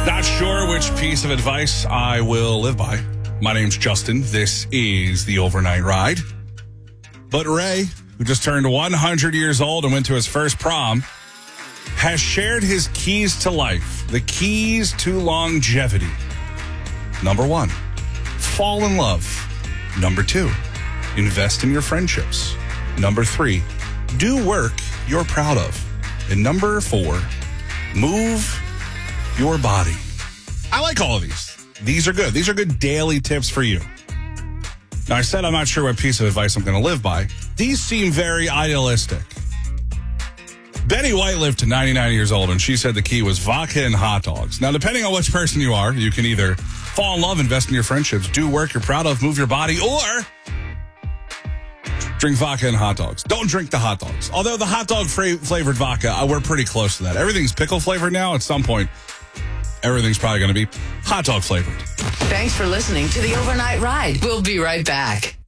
Not sure which piece of advice I will live by. My name's Justin. This is the Overnight Ride. But Ray, who just turned 100 years old and went to his first prom, has shared his keys to life, the keys to longevity. Number 1, fall in love. Number 2, invest in your friendships. Number 3, do work you're proud of. And number 4, move your body. I like all of these. These are good. These are good daily tips for you. Now, I said I'm not sure what piece of advice I'm going to live by. These seem very idealistic. Betty White lived to 99 years old, and she said the key was vodka and hot dogs. Now, depending on which person you are, you can either fall in love, invest in your friendships, do work you're proud of, move your body, or drink vodka and hot dogs. Don't drink the hot dogs. Although the hot dog flavored vodka, we're pretty close to that. Everything's pickle flavored now. At some point, everything's probably going to be hot dog flavored. Thanks for listening to the Overnight Ride. We'll be right back.